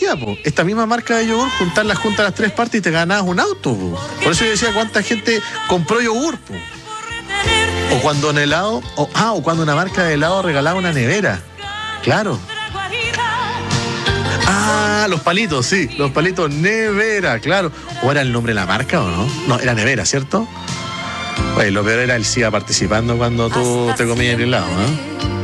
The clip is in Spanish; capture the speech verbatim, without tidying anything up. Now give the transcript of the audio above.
decía, po, esta misma marca de yogur, juntarlas juntas las tres partes y te ganabas un auto, po. Por eso yo decía cuánta gente compró yogur, po. O cuando en helado, o, ah, o cuando una marca de helado regalaba una nevera. Claro. Ah, los palitos, sí, los palitos nevera, claro. ¿O era el nombre de la marca o no? No, era nevera, ¿cierto? Oye, lo peor era el SIDA participando cuando tú te comías el helado, ¿eh?